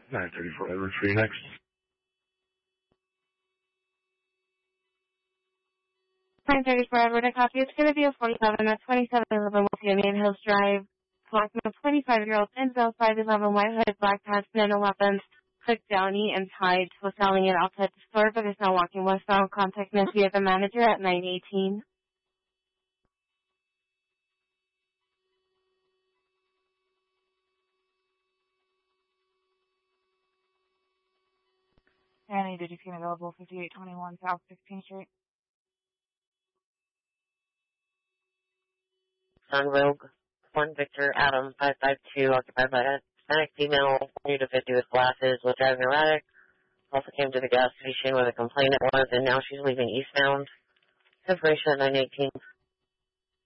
934 Edward for you next. 934 Edward, a copy. It's going to be a 47 at 2711 William Hills Drive. Collecting a 25-year-old Enzo 511 white hood, black pants, no weapons, hooked downy and tied, was selling it outside the store, but is now walking westbound. Contact Nancy at the manager at 918. Annie, did you see available 5821 South 16th Street? Sun Rogue, 1 Victor Adam 552, occupied by a Hispanic female, new to 50 with glasses, was driving erratic. Also came to the gas station where the complainant was, and now she's leaving eastbound. Separation at 918.